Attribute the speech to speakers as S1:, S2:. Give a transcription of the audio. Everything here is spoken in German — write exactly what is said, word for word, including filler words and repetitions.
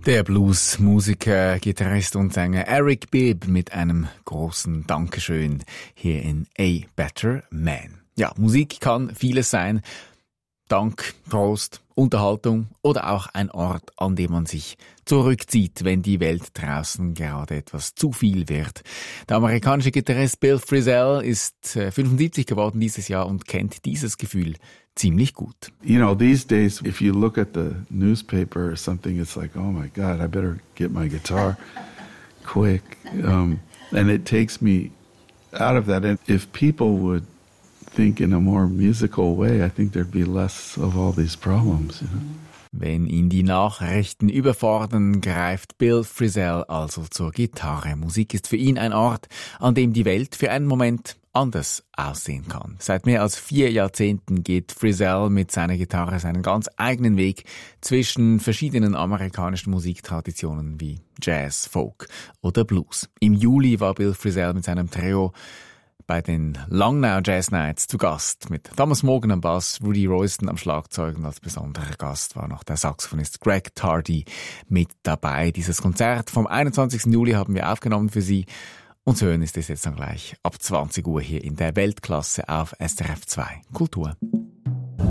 S1: Der Blues-Musiker, Gitarrist und Sänger Eric Bibb mit einem großen Dankeschön hier in A Better Man. Ja, Musik kann vieles sein. Dank, Trost, Unterhaltung oder auch ein Ort, an dem man sich zurückzieht, wenn die Welt draußen gerade etwas zu viel wird. Der amerikanische Gitarrist Bill Frisell ist fünfundsiebzig geworden dieses Jahr und kennt dieses Gefühl ziemlich gut.
S2: You know, these days, if you look at the newspaper or something, it's like, oh my God, I better get my guitar quick. Um, and it takes me out of that. And if people would think in a more musical way, I think there'd be less of all these problems, you know?
S1: Wenn ihn die Nachrichten überfordern, greift Bill Frisell also zur Gitarre. Musik ist für ihn ein Ort, an dem die Welt für einen Moment anders aussehen kann. Seit mehr als vier Jahrzehnten geht Frisell mit seiner Gitarre seinen ganz eigenen Weg zwischen verschiedenen amerikanischen Musiktraditionen wie Jazz, Folk oder Blues. Im Juli war Bill Frisell mit seinem Trio bei den Langnau Jazz Nights zu Gast mit Thomas Morgan am Bass, Rudy Royston am Schlagzeug und als besonderer Gast war noch der Saxophonist Greg Tardy mit dabei. Dieses Konzert vom einundzwanzigsten Juli haben wir aufgenommen für Sie. Und zu hören ist es jetzt dann gleich ab zwanzig Uhr hier in der Weltklasse auf S R F zwei Kultur.